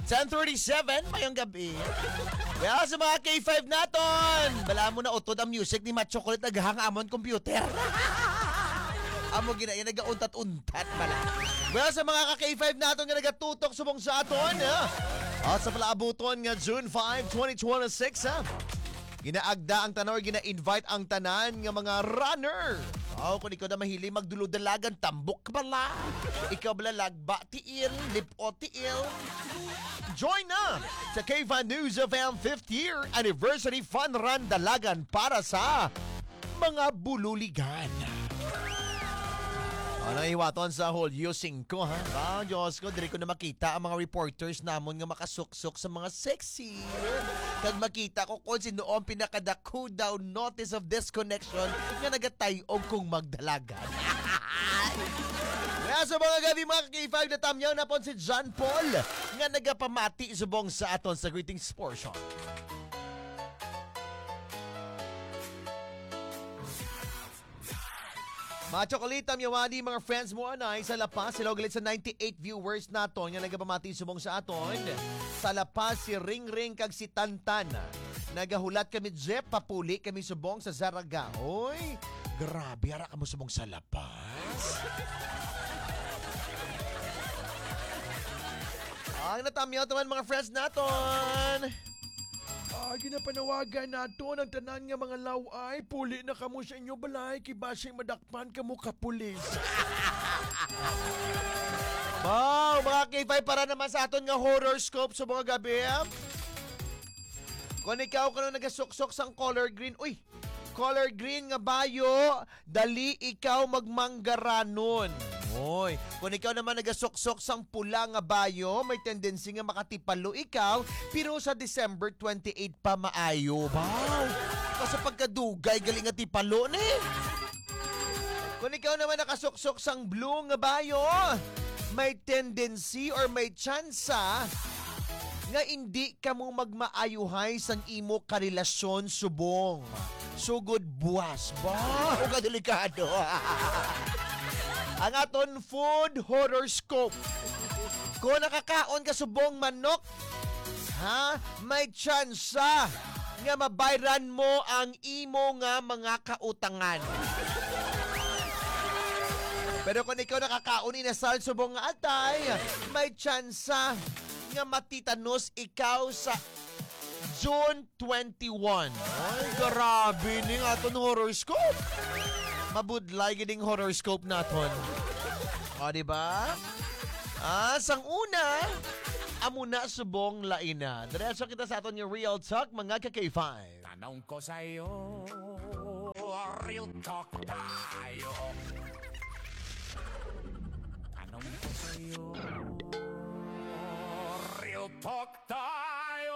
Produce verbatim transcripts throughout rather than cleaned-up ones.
ten thirty-seven, mayong gabi. Well, sa mga K five naton, bala mo na utod ang music ni Matt Chocolate naghangamon computer. Amo ginaya nagauntat-untat pala. Well, sa mga ka-K five naton nga nagatutok subong sa aton, ha? At sa palaabuton nga June fifth, twenty twenty-six, ha? Ginaagda ang tanor, gina-invite ang tanan nga mga runner. Oh, kung ikaw na mahilig magduludalagan, tambok ka bala. Ikaw bala lagba tiil, lipo tiil. Join na sa K five News F M fifth year anniversary fun run dalagan para sa mga bululigan. Ano iwaton sa whole using ko, ha? Ah, Diyos ko, dili ko na makita ang mga reporters namon nga makasuksok sa mga sexy. Kag makita ko kung sino ang pinakadako daw notice of disconnection nga nagatayog kong magdalagan. Kaya sa mga gabi mga K five na tamyaw na po si John Paul nga nagapamati subong sa aton sa greetings portion. Mga Chocolate, yawani mga friends mo anay sa Lapas. Sila ulit sa ninety-eight viewers naton nga nagapamati subong sa aton. Sa Lapas si Ring Ring kag si Tantan. Nagahulat kami Jeff, papuli kami subong sa Zaraga. Oy, grabe ara kamo subong sa Lapas. Ang natamyaw taman mga friends naton. Ah, ginapanawagan nato ng tanan nga mga laway. Puli na kamo sa inyo balay. Kibasing madakpan kamo kapulis. Wow, mga K five para naman sa aton nga horoscope sa mga gabi. Kung ikaw ka nung nagasuksok sang color green. Uy, color green nga bayo. Dali ikaw magmanggaranon. Oy, kung ikaw naman nagasuksok sang pula nga bayo, may tendency nga makatipalo ikaw, pero sa December twenty-eighth pa maayo. Wow! Kasi pagkadugay, galing nga tipalo ni. Kung ikaw naman nakasuksok sang blue nga bayo, may tendency or may tsansa nga hindi ka mo magmaayuhay sang imo karelasyon subong. Sugod buwas. Ba? O kadelikado. Ang aton food horoscope. Kung nakakaon ka subong manok, ha, may tsansa nga mabayran mo ang imo nga mga kautangan. Pero kung ikaw nakakaon inasal subong nga atay, may tsansa nga matitanos ikaw sa June twenty-one. Ay, grabe ning aton horoscope. Mabudlay gining horoscope naton. O, diba? Ah, sang una, amo na subong laina. Diretso kita sa aton yung Real Talk, mga ka-K five. Tanong ko sa'yo, Real Talk tayo. Tanong ko sa'yo, Real Talk tayo.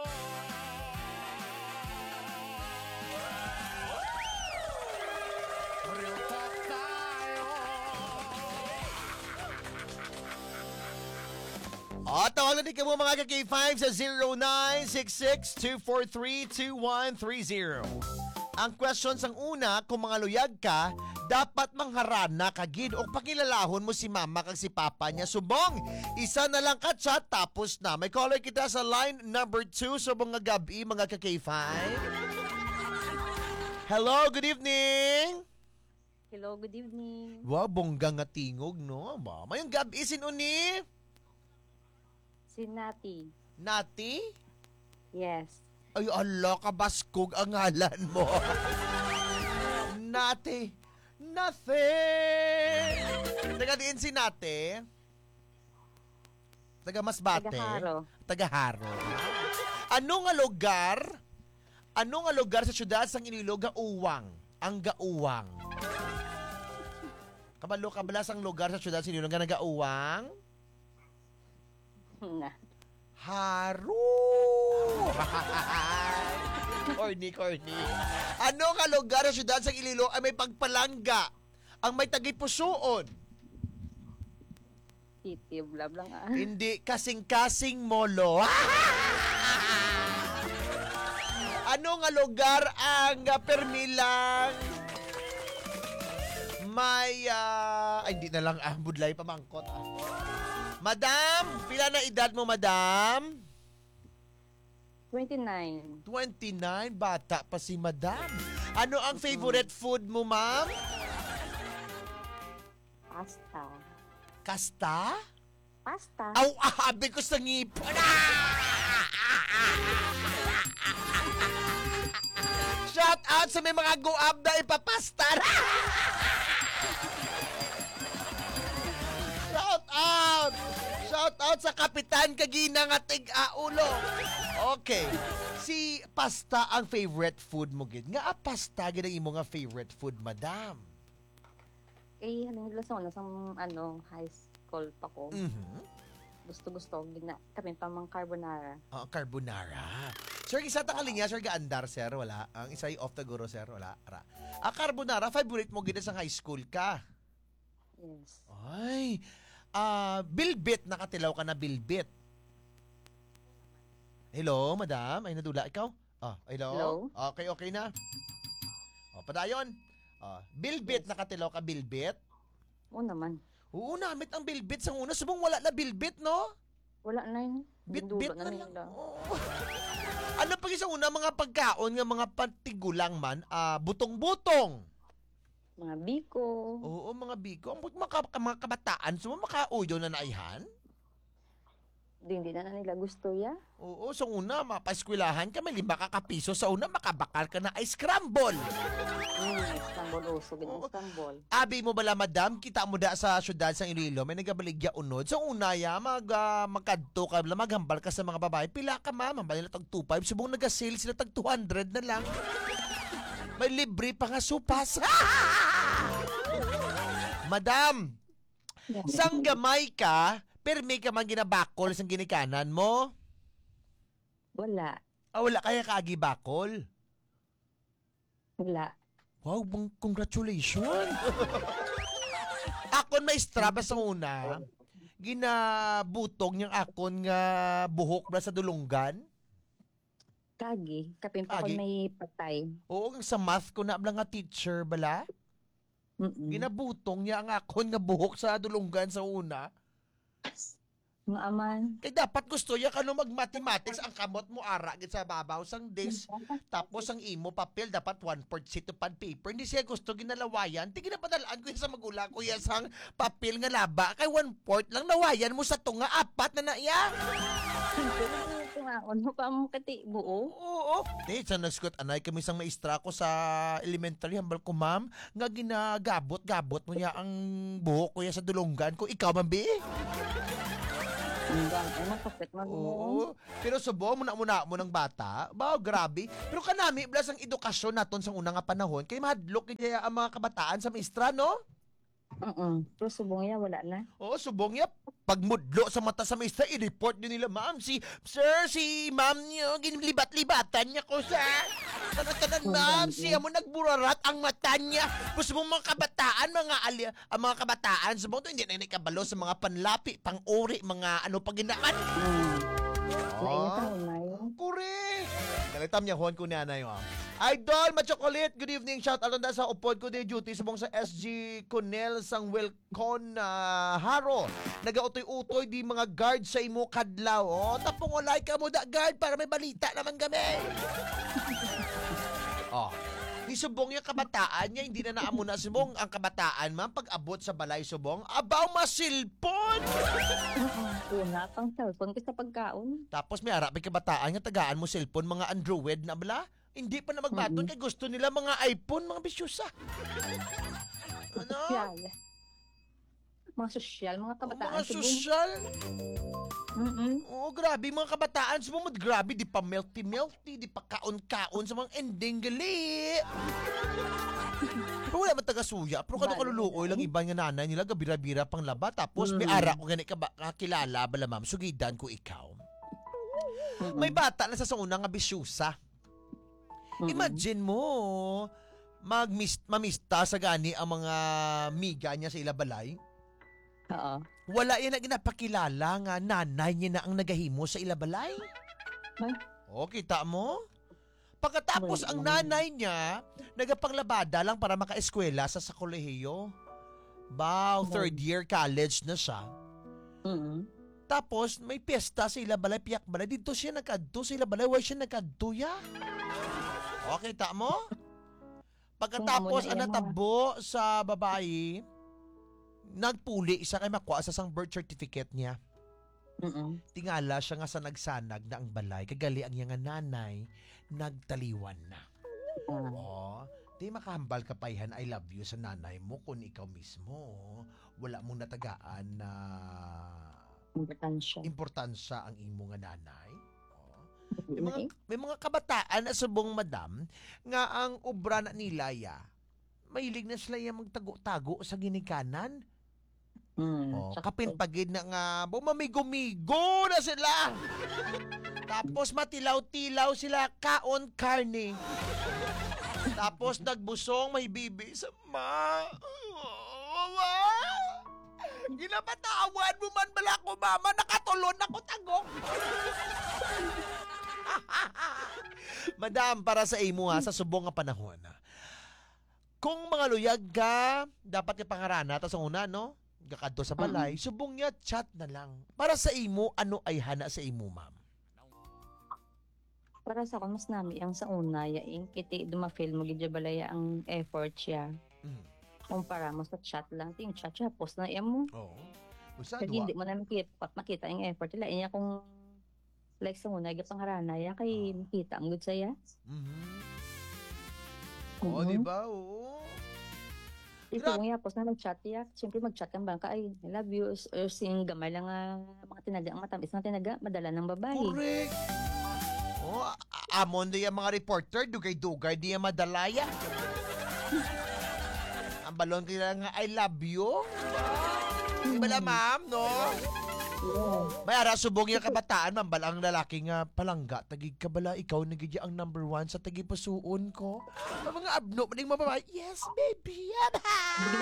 O, tawagan din ka mo mga ka-K five sa zero nine six six two four three two one three zero. Ang question sang una, kung mga luyag ka, dapat mangharana kagid o pakilalahon mo si mama kag si papa niya. Subong, isa na lang ka chat tapos na. May caller kita sa line number two subong nga gabi mga ka-K five. Hello, good evening. Hello, good evening. Wow, bongga nga tingog, no? Ba, mayong gabi sinuni. Si Nati. Nati? Yes. Ay, ala, kabaskog ang ngalan mo. Nati. Nothing. Taga diin si Nati. Taga Masbate. Tagaharo. Tagaharo. Ano nga lugar? Ano nga lugar sa syudad sang Iloilo Gauwang? Ang Gauwang. Kabalo kabala sang lugar sa syudad sa Iloilo nga Gauwang? Na. Haro! Corny, corny. Ano nga lugar sa syudad sa Iloilo ay may pagpalangga? Ang may tagipusoon? Titi, blah, blah, ah. Hindi kasing-kasing molo. Ano nga lugar ang uh, permilang may, uh, ay, hindi na lang, ah, budlay pamangkot, ah. Madam, pila na edad mo, madam? twenty-nine. twenty-nine, bata pa si Madam. Ano ang favorite food mo, ma'am? Pasta. Kasta? Pasta? Aw, ahabi ko sa ngipon. Ah! Shout out sa may mga go-up na ipapasta. Shout out! Shout out sa Kapitan Kagina nga tig-aulo. Okay. Si pasta ang favorite food mo, gid. Nga a pasta gid ang imo nga favorite food, madam. Eh, ano nila sa una, sa ano, high school pa ko. Mhm. Gusto-gusto, gina, kami pa mang carbonara. Ah, carbonara. Sir, isa ta kalinya, sir, gaandar, sir, wala. Ang isa ay off the guro, sir, wala. Ara. Ah, carbonara, favorite mo gid sa high school ka. Yes. Ay, ah, bilbit, nakatilaw ka na bilbit. Hello, madam, ay nadula ikaw? Ah, hello? Hello? Okay, okay na. O, padayon. Ah, bilbit, Yes. nakatilaw ka bilbit. Oo naman. Oo, namit ang bilbit sa una. Subong wala na bilbit, no? Wala na yun. Bit-bit Bindulo na lang. nila. Oo. Ano pag sa una, mga pagkaon nga mga patigulang man, ah, butong-butong. Mga biko. Oo, mga biko. Ang mga, mga kabataan, so makauyo na naihan. Di, hindi na, na nila gusto ya. Oo, sa una, mapaeskwilahan ka, may lima ka kapiso. Sa una, makabakal ka na ice scramble. Mm, Istanbul uso. Ganyan Oo. Istanbul. Abi mo bala, madam, kita mo da sa syudad sa Iloilo, may nagabaligya unod. Sa una, ya, mag, ah, magkadto ka, maghambal ka sa mga babae. Pila ka, ma'am, hambal nila tag two five. Subong nag-sale sila tag two hundred na lang. May libre pa nga supas. Madam, sang gamay ka, pero may ka man ginabakol sang ginikanan mo. Wala. Ah, wala kaya kaagi bakol. Wala. Wow, bang congratulations. Akon maestra ba sa una, ginabutog niyang akon nga buhok na sa dulunggan. Kagi. Kapin pa Kagi? ko may patay. Oo, sa math ko na ablang nga teacher bala. Mm-mm. Ginabutong niya ang akon nga buhok sa dulunggan sa una. Mga aman. Kaya dapat gusto niya kano mag-mathematics ang kamot mo ara gid sa babaw sang desk. Tapos ang imo papel dapat one-fourth sheet of pad paper. Hindi siya gusto ginalawayan. Di ginapadalaan ko yan sa magula ko yan sang papel nga laba. Kay one-fourth lang nawayan mo sa tunga. Apat na na iya. Ano pa mo kati buo? Oo. Di, sa naskot anay kami sang maestra ko sa elementary. Hambal ko, ma'am, nga ginagabot-gabot mo niya ang buhok ko yan sa dulunggan ko. Ikaw, mambi? Hanggang ano kapit mo. Oo. Pero subo, muna-muna mo ng bata. Ba, grabe. Pero kanami, blas ang edukasyon naton sa unang nga panahon. Kaya mahadlok kaya ang mga kabataan sa maestra, no? Oo. Pero subong niya wala na. Oo, subong niya. Pagmudlo sa mata sa maestra, i-report din nila, ma'am, si, sir, si ma'am niyo, ginlibat-libatan niya ko sa, tanan-tanan, ma'am, siya mo nagburarat ang mata niya. Gusto mong mga kabataan, mga ali, ang mga kabataan, subong to, hindi na nakabalo sa mga panlapi, pang-uri, mga ano pa ginaan. Hmm. Nainit Ah. ang unay. Correct. Nalitam niya, Juan Cunana yun. Idol, ma-chocolate, good evening. Shout out na sa upod ko di duty subong sa S G Cunel sang Wilcon uh, Haro. Nagautoy-utoy di mga guard sa imo kadlaw. Oh, tapong ulay ka mo da guard para may balita naman kami. Oh. Di subong yung kabataan niya, hindi na naamo na subong ang kabataan, ma'am, pag abot sa balay subong, abaw masilpon! Una pang cellphone ko sa pagkaon. Tapos may harap may kabataan nga tagaan mo cellphone, mga Android na bala. Hindi pa na magbaton kay gusto nila mga iPhone, mga bisyosa. Ano? Sosyal. Mga sosyal, mga kabataan. Mga sosyal. Mm-mm. Oo, grabe mga kabataan. Sumumod, grabe. Di pa melty-melty, di pa kaon-kaon sa mga ending gali. Pero wala man taga-suya. Pero kano kaluluoy lang iba nga nanay nila, gabira-bira pang laba. Tapos may Mm. ara ko gani ka ba, kakilala bala ma'am. Sugidan ko ikaw. Mm-mm. May bata na sa suna nga bisyusa. Mm-mm. Imagine mo, magmis mamista sa gani ang mga miga niya sa ilabalay. Oo. Wala yan na ginapakilala nga nanay niya na ang nagahimo sa ilabalay. Ay. O, kita mo? Pagkatapos Wala ang naman. nanay niya, nagapanglabada lang para maka-eskwela sa sa kolehiyo. Bow, Wala. third year college na siya. Mm-mm. Pagkatapos, may piyesta sa ila balay, piyak balay. Dito siya nagkadto sa ila balay. Why siya nagkadto ya? Okay, ta mo? Pagkatapos, Kung amo na ang iya, natabo sa babae, nagpuli siya kay makuha sa sang birth certificate niya. Mm-mm. Tingala siya nga sa nagsanag na ang balay. Kagali ang iyang nanay, nagtaliwan na. Ah, Oh, di makahambal ka paihan I love you sa nanay mo kung ikaw mismo wala mong natagaan na importansya. importansya ang imo nga nanay. Oh. Hindi May na mga, eh. may mga kabataan na subong madam nga ang obra na nilaya. Mahilig na sila yung magtago-tago sa ginikanan. Mm, Oh, sakto. kapinpagid na nga, bumamigo-migo na sila. Tapos matilaw-tilaw sila, kaon karne. Tapos nagbusong, may bibi sa ma. Mama! Ginapatawan mo man bala ko, mama. Nakatulon ako tagok. Madam, para sa imo ha, sa subong nga panahon. Kung mga luyag ka, dapat ka pangarana. Tapos ang una, no? Gakadto sa balay, subong niya, chat na lang. Para sa imo, ano ay hana sa imo, ma'am? Para sa ako, mas nami ang sa una, yaing kiti dumafil mo gidya balaya ang effort siya. Mm. Kumpara mo sa chat lang, ting chat siya, post na iya mo. Oo. Usa, Kasi duwa. hindi mo na makita, makita yung effort nila. Inya kung like sa una, yung pangarana, ya kay Ah. makita ang good saya. Mhm. Oo, Mhm. di ba? Oo. Ito Grabe. kung yapos na mag-chat ya, siyempre mag-chat kang bangka, ay, I love you, or sing gamay lang nga mga tinaga, ang matamis na tinaga, madala ng babae. Correct. Oh, a- a- amon do yung mga reporter, dugay-dugay di yung madalaya. Ang balon kaya nga, I love you. Di ba la, ma'am, no? Yeah. Mayara, subong yung kabataan, ma'am, bala ang lalaki nga palangga, tagig ka bala, ikaw nagigya ang number one sa tagipasuon ko. Ang mga abno, maning mababae, yes, baby, yan, ha?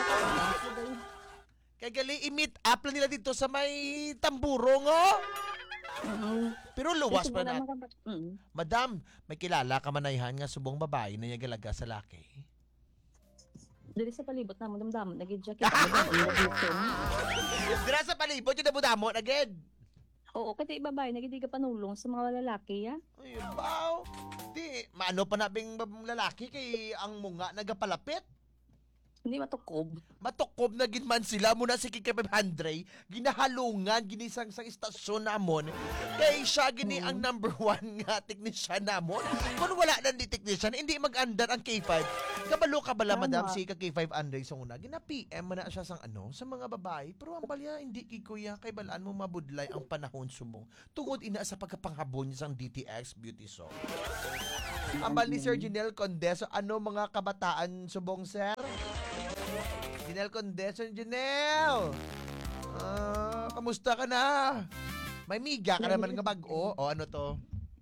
Kaya gali, i-meet up lang nila dito sa may tamburong, oh. Mhm. Pero luwas Kasi pa wala na. mga kabat- Mm. Madam, may kilala ka manayhan nga subong babae na nagalaga sa laki. Dili sa palibot na mo damdamon nagidya kita mo damdamon. Dira sa palibot yung nabudamo agad. Oo, kasi babae nagidiga panulong sa mga lalaki ya. Ay, wow. Di, maano pa nabing bab- lalaki kay ang munga nagapalapit. Hindi matukob. Matukob na ginman sila muna si Kike five hundred, ginahalungan, ginisang sa istasyon namon. Kay siya gini ang number one nga technician namon. Kung wala nang di technician, hindi mag-andar ang K five. Kabalo ka bala, Tama. madam, si K five hundred sa una. Gina-P M man na siya sang ano, sa mga babae. Pero ang balya, hindi kay kuya, kay balaan mo mabudlay ang panahon sumo. Tungod ina sa pagkapanghabon niya sang D T X Beauty Shop. Ang bal ni Sir Janelle Condeso, ano mga kabataan subong, sir? Janelle Condeso, Janelle! Ah, kamusta ka na? May miga ka naman nga bag-o. O ano to?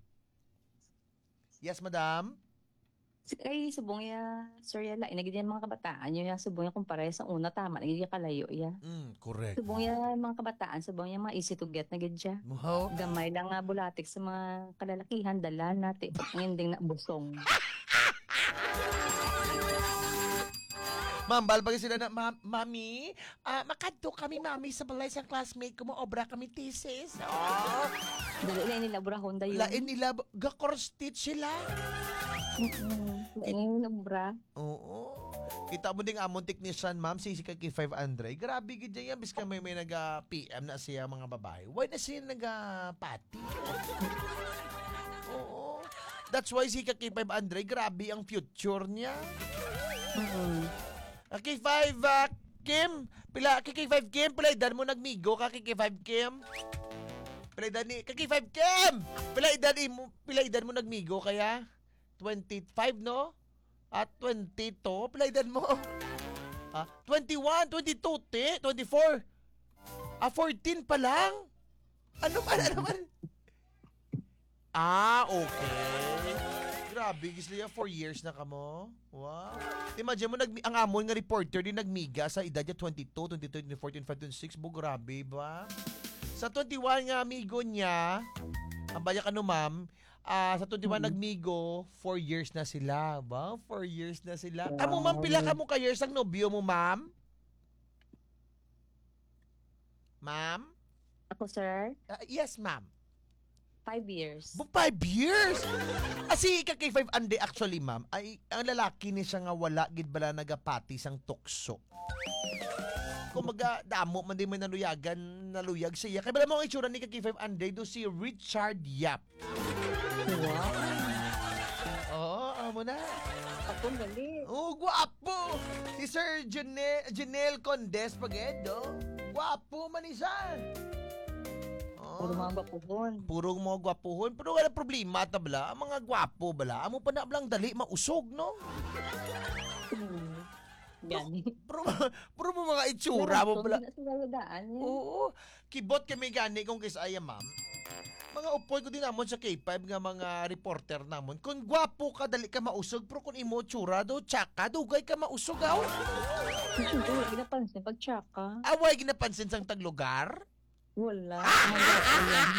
Yes, madam? Ay subong ya sir ya la nagidya mga kabataan yun ya subong ya kumpara sa una tama nagidya kalayo ya. Mm, correct. Subong ya mga kabataan subong ya mga easy to get nagidya. Muhaw? Gamay lang nga bulatik sa mga kalalakihan dala natin ang ending na busong. Ma'am, balbagay sila na, "Ma- Mami, ah, makadto kami, Mami, sa balay sa classmate ko mo, obra kami thesis." Oh, Dali na nila burahon da yun. lain nila, gakor stitch sila. Mm-mm. Lain na bura. Oo. Kita mo din amon technician, ma'am, si K five hundred. Grabe gid yan, bis ka may may naga-P M na siya mga babae. Why na siya naga-pati? Oo. That's why si K five hundred, grabe ang future niya. Mm-mm. K five, uh, Kim, pila, K five Kim, pilaidan mo nagmigo ka, K five Kim. Pilaidan ni, K five Kim, pilaidan mo, pilaidan mo nagmigo kaya? twenty-five, no? At twenty-two, pilaidan mo. Ah, twenty-one, twenty-two, te, twenty-four. Ah, fourteen pa lang? Ano man, ano man? Ah, okay. Grabe, gisliya, four years na ka mo. Wow. Imagine mo, nag, ang amon nga reporter din nagmiga sa edad niya twenty-two, twenty-three, twenty-four, twenty-five, twenty-six. Bo, grabe ba? Sa twenty-one nga amigo niya, ang baya ka no, ma'am, ah, sa twenty-one Mm. nagmigo, four years na sila. Ba? Four years na sila. Kamu, ma'am, pila ka mo ka years ang nobyo mo, ma'am? Ma'am? Ako, sir, Ah, yes, ma'am. five years. Bu five years? Asi ka kay five ande actually, ma'am, ay ang lalaki ni siya nga wala gid bala nagapati sang tukso. Kung maga damo man di man naluyagan, naluyag siya. Kay bala mo ang itsura ni kay five ande do si Richard Yap. Wow. Oo, amo na. Ako, gali. Oh, guwapo. Si Sir Janel, Janel Condes Pagedo. Guwapo man isa. Puro mga bakuhon. Puro mga gwapuhon. Pero wala problema tabla. Ang mga gwapo bala. Amo pa na blang dali mausog, no? Hmm. Gani. Pero, pero mo mga itsura mo bala. Hindi na sila lagaan yan. Oo. Kibot kami gani kung kisaya, ma'am. Mga upoy ko din namon sa K five nga mga reporter namon. Kung gwapo ka, dali ka mausog. Pero kung imo tsura do, tsaka, dugay ka mausog, aw. Siyempre, wala ginapansin pag tsaka. Away ginapansin sang taglugar. Wala. Mga bakuhon yan.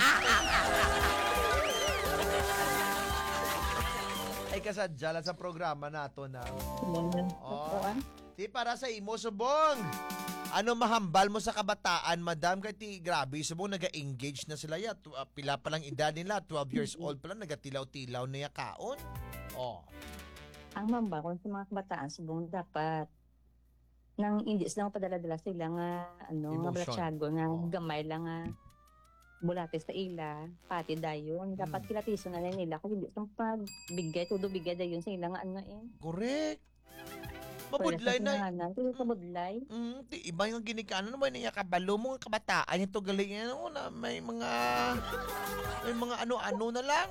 Ay kasadya lang sa programa nato na. Ganyan. Oh. Oo, ah. Di para sa imo subong. Ano mahambal mo sa kabataan, madam? Kaya ti grabe, subong naga-engage na sila ya. Tu- ah, Pila pa lang edad nila, twelve years old pa lang, nagatilaw-tilaw na ya kaon. Oh. Ang mambakon sa mga kabataan subong dapat nang hindi sila padala-dala sila nga ano nga Emotion. balatsyago nga Oo. gamay lang nga bulates sa ila pati dayon dapat Hmm. kilatiso na lang nila kung hindi itong pagbigay tudo bigay dayon sa ila nga ano eh Correct. Mabudlay na. tudo sa budlay Mm, ti iba yung ginikanan naman niya kabalo mo nga kabataan ito galing ano na may mga may mga ano-ano na lang.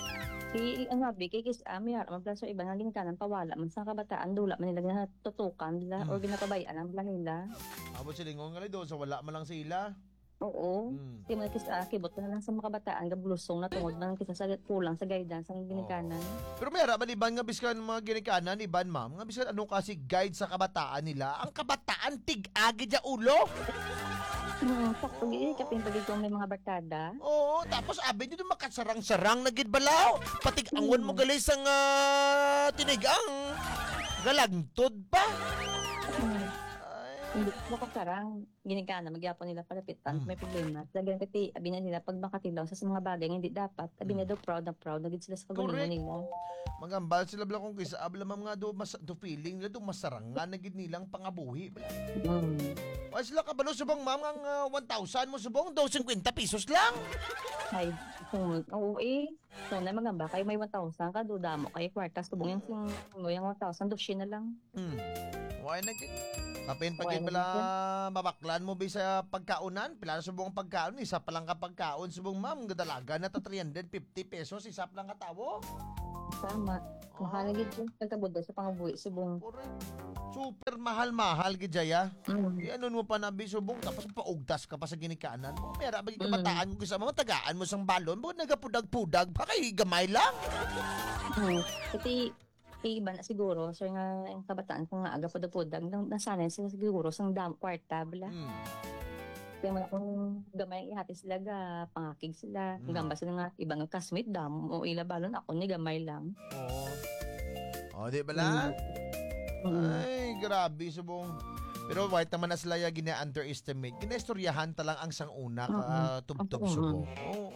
i ano abi kay kis ami har man plaso iba nga ginikanan pawala man sa kabataan dula man nila natutukan nila Hmm. or ginapabayaan ang plan nila Abo silingon nga do sa wala man lang sila. oo. Mm. Di mo kis ah, kibot na lang sa mga kabataan gablusong na tungod man kisa sa kulang sa guidance ang ginikanan. Pero may harapan iban nga biskan mga ginikanan iban ma'am nga biskan ano kasi guide sa kabataan nila. Ang kabataan tig-agi ja ulo. Hmm, sakto gid kapin pag ito may mga barkada. Oo, tapos abi dito makasarang-sarang na gid balaw. Patig angon mo gali sang ah, tinigang. Galagtod pa. Hmm. Ay. Hindi ko makasarang ginikanan magyapon nila palapitan Hmm. may problema. Lagyan kati abi na nila pag makatilaw sa mga bagay nga hindi dapat. Abi na daw proud na proud na gid sila sa Correct. kagalingon nila. Magambal sila bala kung kisa abla ma'am nga do mas do feeling nila do masarangan na gid nilang pangabuhi. Bala. Hmm. Ay sila kabalo subong ma'am ang uh, one thousand mo subong daw fifty pesos lang. Ay, kung oo eh. So na magamba kay may one thousand ka duda mo kay kwartas tubong yung sing mo yung one thousand doshi na lang. Hmm. Why na gid? Kapin pag Why na bala mabaklan mo ba sa pagkaunan? Pila na subong ang pagkaon, isa pa lang ka pagkaon subong ma'am, gadalaga na ta three hundred fifty pesos isa pa lang ka tawo. Tama. Mahal gid yung pagkabudo sa pangabuhi subong. Correct. Super mahal-mahal gid jaya. Mm. Eh, ano mo pa nabi subong tapos paugdas ka pa sa ginikanan mo. Mera ba Mm. kabataan mo kasi mo tagaan mo sang balon, mo nagapudag-pudag pa kay gamay lang. Hmm. Kasi iba na siguro sir nga yung kabataan ko nga aga pudag-pudag nang nasanay sila siguro sang dam kwarta bala. Hmm. Kaya man akong gamay ihati sila ga pangakig sila. Mm. Gamba sila nga ibang kasmit dam o ila balon ako ni gamay lang. Oo. Oh, di ba la? Mm. Ay, grabe subong. Pero white naman na sila ya gina-underestimate. Gina-istoryahan talang ang sang una ka Oo. tubtob Oo. subong. Oo.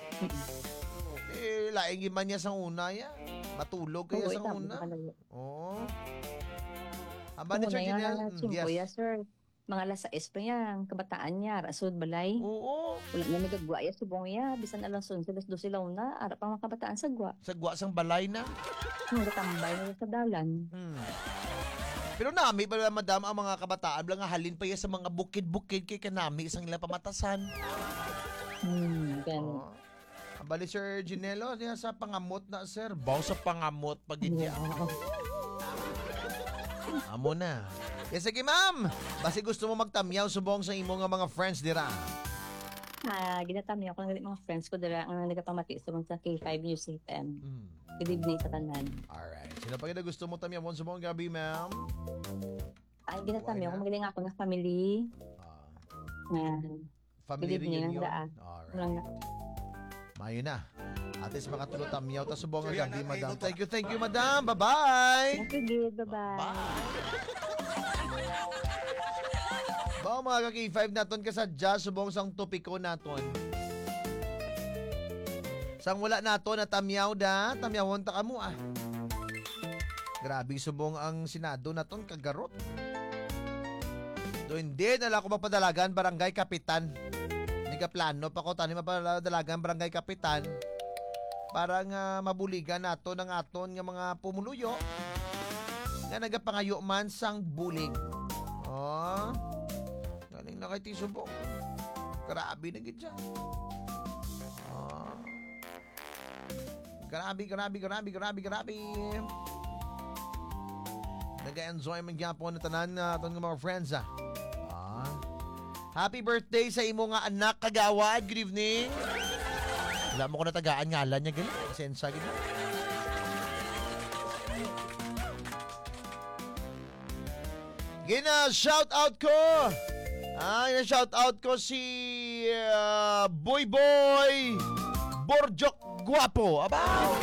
Eh, laing man niya sang una ya. Matulog kaya Oo, sang itabi una. na kalayo. Oo. Aba ni Oo, Sir na yan, Janelle. na Mm, chimpo, yes. yes sir. Mga lasais pa yan, kabataan niya, rasod balay. Oo. Wala na nagagwa ya subong ya, bisan alang sun sila do sila una, ara pa mga kabataan sa gwa. Sagwa sang balay na. Mga tambay nila sa dalan. Hmm. Pero nami pala madam ang mga kabataan lang nga halin pa ya sa mga bukid-bukid kay kanami isang ilang pamatasan. Hmm, ganun. Oh. Abali Sir Ginelo niya sa pangamot na sir. Baw sa pangamot pag hindi. Oo. Amo na. Eh sige ma'am. Basi gusto mo magtamyaw subong sa imo nga mga friends dira. Ah, ginatami ako ng mga friends ko dira ang nagapamati sa mga sa K five News F M. Hmm. Good evening sa tanan. Alright. Sino pa kita gusto mo tamyawon subong gabi ma'am? Ay, ginatami Why ako na? magaling ako ng family. Ah, Nga, family Good evening, reunion. daan. Alright. walang Mayo na. Atis makatulo tamyaw ta subong nga gabi madam. Thank you, thank you madam. Bye-bye. Thank you, good. Bye-bye. Ba mga ka-K five naton ka sa jazz subong sang topiko naton. Sang wala nato na tamyaw da, tamyawon ta kamo ah. Grabe subong ang Senado naton kagarot. Do hindi nala ko mapadalagan barangay kapitan. Nagaplano pa ko tani mapadalagan barangay kapitan para nga mabuligan nato ng aton nga mga pumuluyo nga nagapangayo man sang bulig. Oh. Galing na kay ti subong. Grabe na gid siya. Oh. Grabe, grabe, grabe, grabe, grabe. Nag-enjoy man gyapon na tanan na aton nga mga friends ah. ah. Happy birthday sa imo nga anak kagawad. Good evening. Wala mo ko natagaan ngalan niya gali. Sensa gid. Gina shout out ko. Ah, gina shout out ko si uh, Boy Boy Borjok Guapo. Abaw.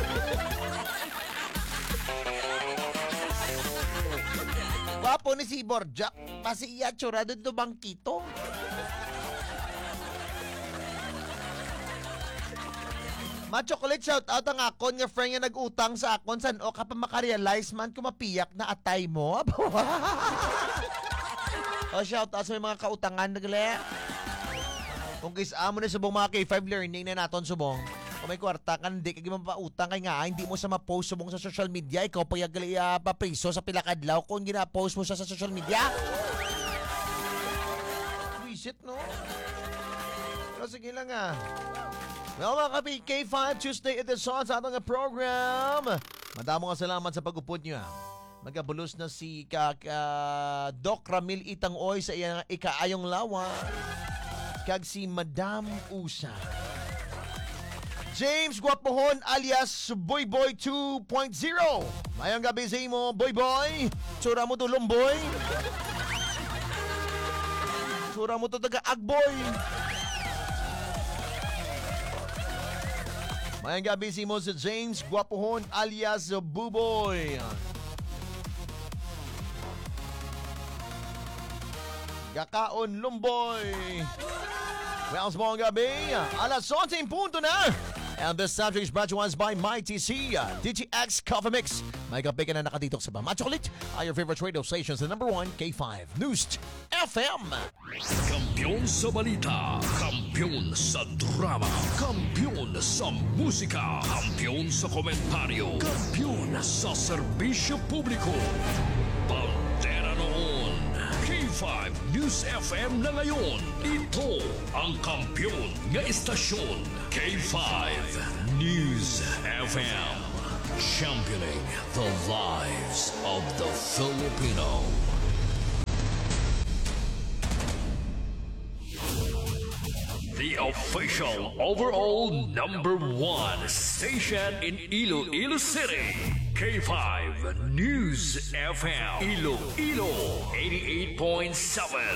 Guapo ni si Borjak. Pasi iya tsura doon to bangkito. Ma-chocolate shout out ang akon nga friend nga nag-utang sa akon san o kapag makarealize man kumapiyak na atay mo. O shout out sa mga kautangan nagle. Kung kisa mo na subong mga K five learning na naton subong. Kung may kwarta ka, hindi ka gimapautang kay nga, hindi mo sa ma-post subong sa social media, ikaw pa yung uh, papriso sa pilakadlaw kung gina-post mo siya sa social media. Visit, no? Pero sige lang ah. Well, mga kapi, K five Tuesday edition sa ating program. Madamo nga salamat sa pag-upod nyo ah. Magabulos na si ka, ka, Doc Ramil Itang-Oy sa iyang ikaayong lawa. Kag si Madam Usa. James Guapohon alias Boy Boy two point oh. Mayang gabi sa imo, Boy Boy. Tsura mo to Lumboy. Tsura mo to taga Agboy. Mayang gabi sa imo si James Guapohon alias Buboy. Gakaon Lumboy. Well, small gabi. Alas eight punto na. And this subject is brought to us by My T C, D T X Coffee Mix. May kape ka na nakatitok sa Bama Chocolate. Are your favorite radio stations, the number one, K five News F M. Kampiyon sa balita, kampiyon sa drama, kampiyon sa musika, kampiyon sa komentaryo, kampiyon sa serbisyo publiko. Pantera noon, K five News F M na ngayon. Ito ang kampiyon nga istasyon, K five News F M. Championing the lives of the Filipino. The official overall number one station in Iloilo City. K five News F M. Iloilo eighty-eight point seven.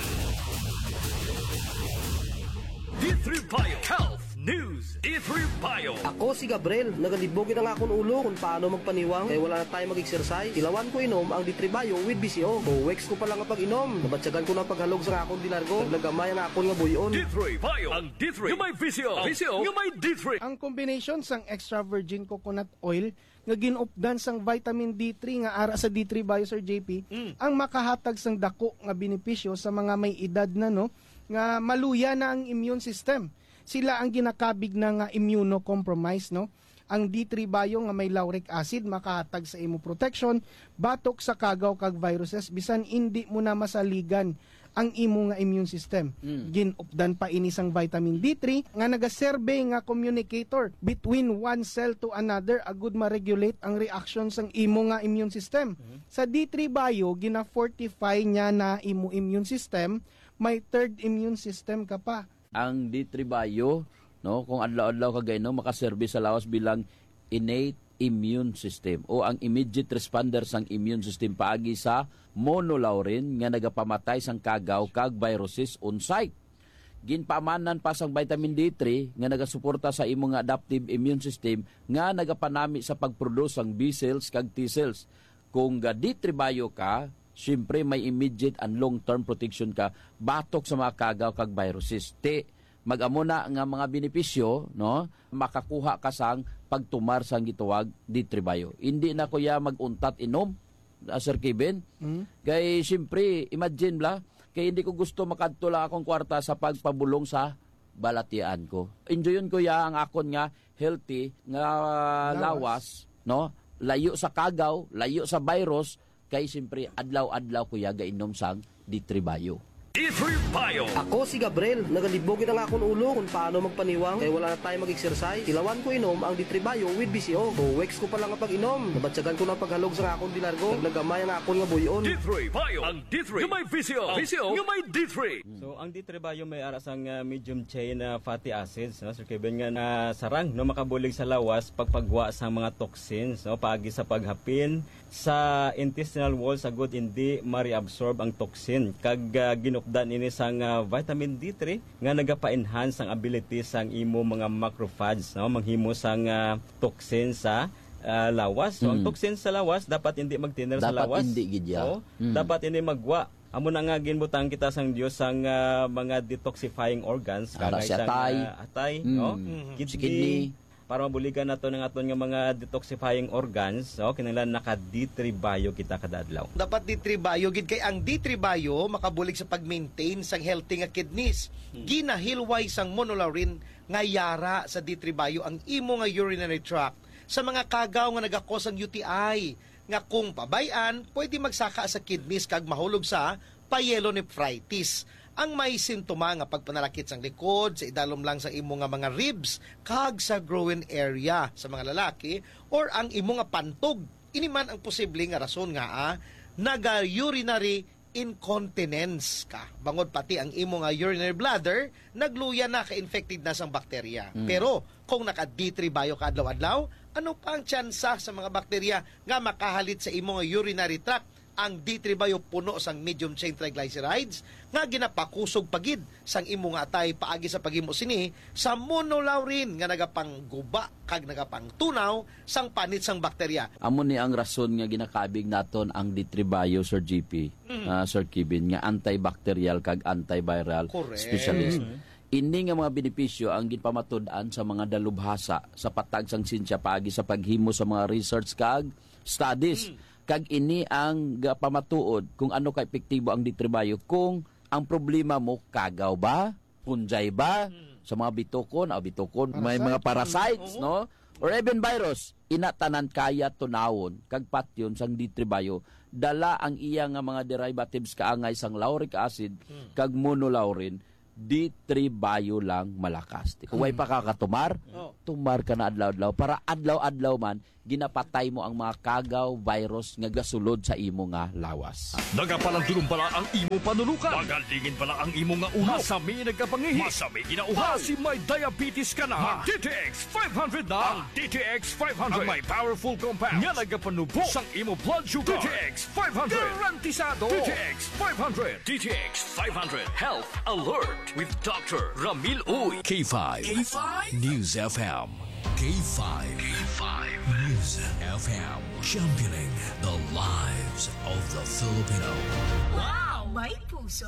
D three Bio Health News. D three Bio. Ako si Gabriel, nagalibogin ang akong ulo kung paano magpaniwang kaya wala na tayo mag-exercise. Ilawan ko inom ang D three Bio with B C O. Buwex ko pa lang ang pag-inom. Nabatsagan ko na paghalog sa akong dilargo. Naglagamay ang akong nga buyon. D three Bio. Ang D three. Yung may B C O. B C O. Yung may D three. Ang combination sang extra virgin coconut oil nga ginupdan sang vitamin D three nga ara sa D three Bio Sir J P mm. ang makahatag sang dako nga benepisyo sa mga may edad na no nga maluya na ang immune system. Sila ang ginakabig na nga immunocompromised no. Ang D three Bio nga may lauric acid makahatag sa imo protection batok sa kagaw kag viruses bisan hindi mo na masaligan ang imo nga immune system. Mm. Ginupdan pa ini sang vitamin D three nga nagaserbe nga communicator between one cell to another agud ma-regulate ang reaction sang imo nga immune system. Mm. Sa D three Bio gina-fortify niya na imo immune system, may third immune system ka pa. Ang D three Bio, no, kung adlaw-adlaw kagay no makaserbe sa lawas bilang innate immune system o ang immediate responder sang immune system paagi sa monolaurin nga nagapamatay sang kagaw kag viruses on site. Ginpamanan pa sang vitamin D three nga nagasuporta sa imong adaptive immune system nga nagapanami sa pagproduce sang B cells kag T cells. Kung ga D three Bio ka, siyempre may immediate and long-term protection ka batok sa mga kagaw kag viruses. Te, mag-amuna nga mga benepisyo, no, makakuha ka sang pagtumar sang gituwag di tribayo. Hindi na kuya maguntat inom, uh, Sir Kevin. Mm. Kay siyempre, imagine bla, kay hindi ko gusto makadto lang akong kwarta sa pagpabulong sa balatian ko. Enjoyon ko ya ang akon nga healthy nga lawas, no? Layo sa kagaw, layo sa virus, kay siyempre adlaw-adlaw ko ya gainom sang di tribayo. D three Bio. Ako si Gabriel, nagalibogin ang akong ulo kung paano magpaniwang kaya wala na tayo mag-exercise. Tilawan ko inom ang D three Bio with B C O. Two weeks ko pa lang ang pag-inom. Nabatsagan ko ng paghalog sa akong dilargo. Naglagamay ang akong nga buyon. D three Bio. Ang D three nga may V C O. V C O nga may D three. So ang D three Bio may ara sang uh, medium chain na uh, fatty acids, no? Sir Kevin nga na sarang no makabulig sa lawas pagpagwa sa mga toxins, no, paagi sa paghapin sa intestinal wall sa good hindi ma-reabsorb ang toxin kag uh, ginupdan ini sang uh, vitamin D three nga nagapa-enhance ang ability sang imo mga macrophages, no, manghimo sang uh, toxin sa uh, lawas. So ang Mm. toxin sa lawas dapat hindi magtiner sa Dapat lawas. hindi gid ya. So, Mm. dapat hindi magwa. Amo na nga ginbutang kita sang Dios sang uh, mga detoxifying organs Ara kagay si sang atay. uh, atay, Mm. no? Si Kidney, kidney. para mabuligan nato ng aton nga mga detoxifying organs, no? Kinahanglan naka D three Bio kita kada adlaw. Dapat D three Bio gid kay ang D three Bio makabulig sa pag-maintain sang healthy nga kidneys. Ginahilway sang monolaurin nga yara sa D three Bio ang imo nga urinary tract sa mga kagaw nga nagakos ang U T I nga kung pabayan pwede magsaka sa kidneys kag mahulog sa pyelonephritis. Ang may simptoma nga pagpanalakit sang likod, sa idalom lang sa imo nga mga ribs, kag sa groin area sa mga lalaki, or ang imo nga pantog. Ini man ang posible nga rason nga ah, naga-urinary incontinence ka. Bangod pati ang imo nga urinary bladder, nagluya na ka-infected na sang bakterya. Pero kung naka D three Bio ka adlaw-adlaw, ano pa ang tsansa sa mga bakterya nga makahalit sa imo nga urinary tract? Ang D three Bio puno sang medium chain triglycerides nga ginapakusog pagid sang imo nga atay paagi sa paghimo sini sa monolaurin nga nagapangguba kag nagapangtunaw sang panit sang bakterya. Amo ni ang rason nga ginakabig naton ang D three Bio, Sir G P, ah, Sir Kevin, nga antibacterial kag antiviral Correct. specialist. Ini nga mga benepisyo ang ginpamatud-an sa mga dalubhasa sa patag sang sinsya paagi sa paghimo sa mga research kag studies. Kag ini ang pamatuod kung ano ka epektibo ang D three Bio kung ang problema mo kagaw ba, punjay ba, sa mga bitokon, o bitokon, may mga parasites, no? Or even virus, inatanan kaya tunawon kag patyon sang D three Bio dala ang iya nga mga derivatives kaangay sang lauric acid kag monolaurin. D three Bio lang malakas. Kung way pa kakatumar, tumar ka na adlaw-adlaw para adlaw-adlaw man ginapatay mo ang mga kagaw, virus nga gasulod sa imo nga lawas. Nagapalandulong pala ang imo panulukan. Magalingin pala ang imo nga uhaw. Masami nagkapangihi. Masami ginauhaw. Kasi may diabetes ka na. Mag D T X five hundred na. Ang D T X five hundred. Ang may powerful compounds. Nga nagapanubo sang imo blood sugar. D T X five hundred. Garantisado. D T X five hundred. D T X five hundred. Health Alert with Doctor Ramil Uy. K five. K five News F M. K five. K five News F M. Championing the lives of the Filipino. Wow! May puso!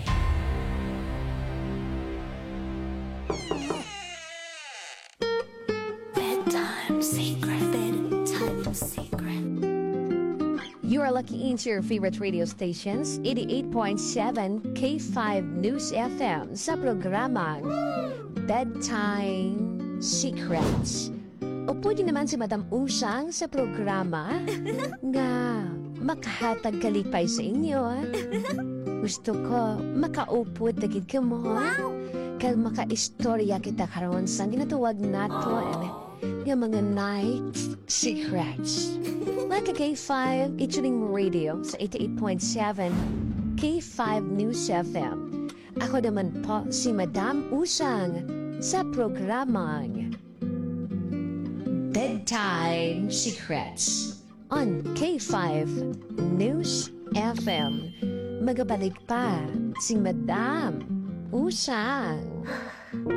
Bedtime secret. Bedtime secret. You are lucky into your favorite radio stations, eighty-eight point seven K five News F M sa programang Bedtime Secrets. O pwede naman si Madam Usang sa programa nga makahatag kalipay sa inyo. Gusto ko makaupod dagid ka mo. Kag makaistorya kita karon sa ginatuwag naton nga mga night secrets. Like a K five featuring radio sa eighty-eight point seven K five News F M. Ako naman po si Madam Usang sa programang Bedtime Secrets on K five News F M. Magabalik pa si Madam Usang.